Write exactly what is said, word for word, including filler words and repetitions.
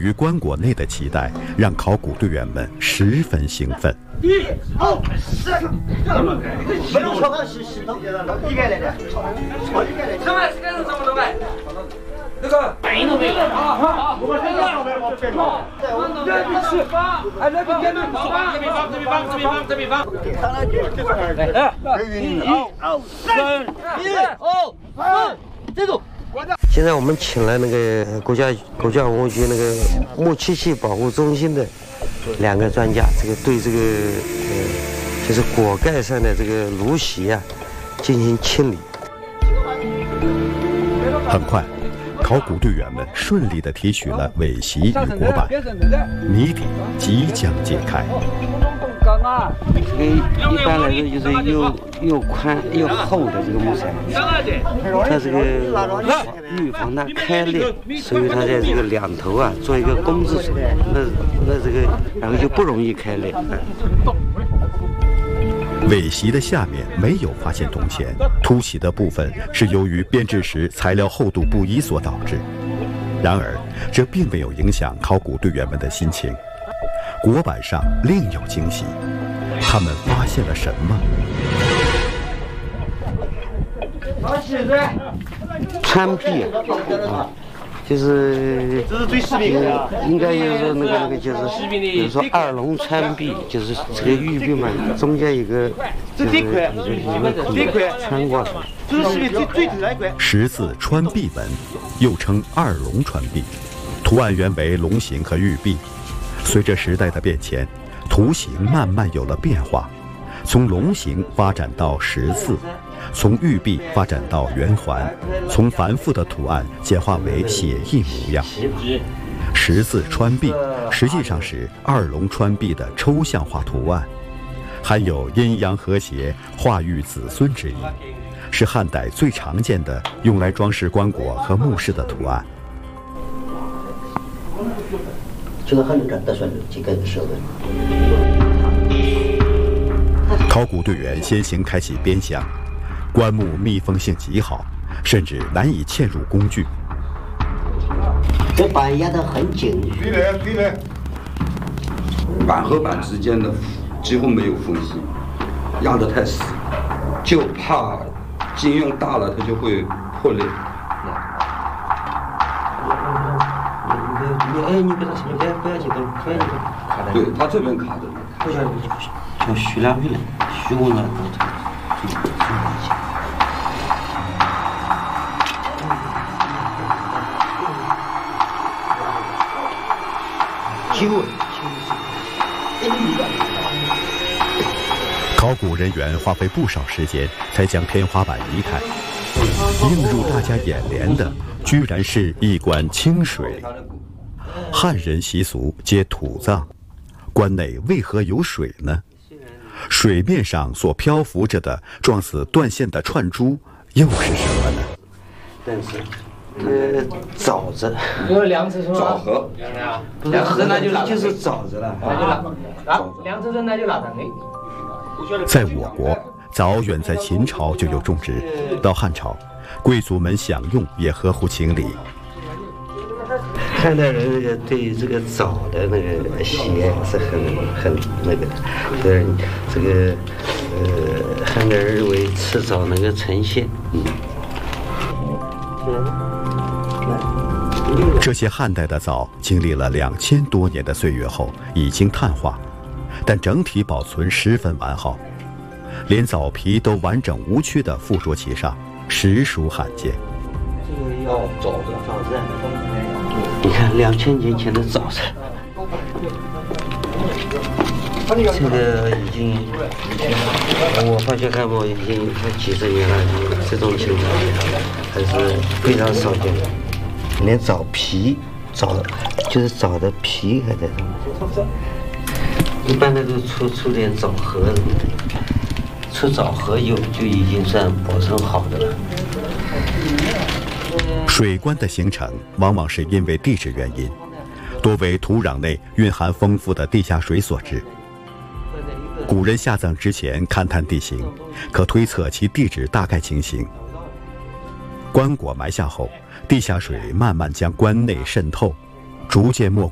于棺椁内的期待，让考古队员们十分兴奋。 一、二、三，不能说个是石头，一个来的，好一个来的。什么？这个是什么东西？那个白都没有啊啊！我们这个上面往边跑，这边去，哎，那边这边放，这边放，这边放，这边放，这边放。上来就就来，来，一、二、三，一、二、三，这种。 现在我们请了那个国家国家文物局那个木器器保护中心的两个专家，这个对这个呃就是椁盖上的这个芦席啊进行清理。 很快，考古队员们顺利地提取了尾席与椁板，谜底即将解开。 这个一般来说就是又又宽又厚的这个木材，它这个预防它开裂，所以它在这个两头啊做一个工字处，那那这个然后就不容易开裂。 尾席的下面没有发现铜钱，凸起的部分是由于编制时材料厚度不一所导致。然而，这并没有影响考古队员们的心情。椁板上另有惊喜，他们发现了什么？ 穿壁啊，就是这是最实名的， 应该就是那个那个就是，比如说二龙穿壁，就是这个玉璧嘛，中间有个就是有个孔穿过来。 这是实名最最最那一块。 十字穿壁纹，又称二龙穿壁，图案原为龙形和玉璧。随着时代的变迁，图形慢慢有了变化，从龙形发展到十字，从玉璧发展到圆环，从繁复的图案简化为写意模样。十字穿壁实际上是二龙穿壁的抽象化图案，含有阴阳和谐、化育子孙之意，是汉代最常见的用来装饰棺椁和墓室的图案。 这个还能得算几个手的。 考古队员先行开启编箱，棺木密封性极好，甚至难以嵌入工具。 这板压得很紧， 对的对的。板和板之间的几乎没有缝隙，压得太死，就怕劲用大了它就会破裂。 哎，你不要不要不要紧张，不要紧张。 对，它这边卡着。 不行，叫徐良飞来，徐工了。九。 考古人员花费不少时间才将天花板移开，映入大家眼帘的居然是一管清水。汉人习俗皆土葬，棺内为何有水呢？水面上所漂浮着的状似断线的串珠又是什么呢？ 但是呃沼泽， 有梁子是吗？ 枣核， 梁子那就拿就是沼泽了， 那就拿啊，梁子那就拿上的。 在我国，早远在秦朝就有种植，到汉朝，贵族们享用也合乎情理。 汉代人那个对这个枣的那个喜爱是很很那个的，对这个呃汉代人认为吃枣能够成仙，嗯。 这些汉代的枣经历了两千多年的岁月后，已经碳化，但整体保存十分完好，连枣皮都完整无缺地附着其上，实属罕见。 这个要枣的枣子，你看两千年前的枣子，这个已经，我发现看过已经几十年了，这种情况还是非常少见的。连枣皮、枣就是枣的皮还在上面，一般的都出出点枣核，出枣核有就已经算保存好的了。 水棺的形成往往是因为地质原因，多为土壤内蕴含丰富的地下水所致。古人下葬之前勘探地形，可推测其地质大概情形。棺椁埋下后，地下水慢慢将棺内渗透，逐渐没